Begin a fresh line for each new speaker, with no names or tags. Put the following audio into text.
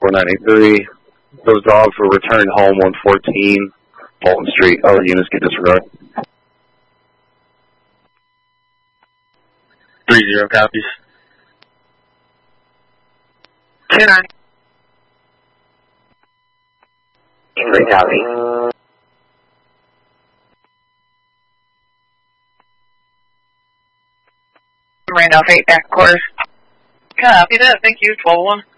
4983. Those dogs were returned home 114 Fulton Street. Other units get disregarded.
30 copies.
2-9.
3 copy.
Randolph 8 back quarters.
Copy that. Thank you. 12-1.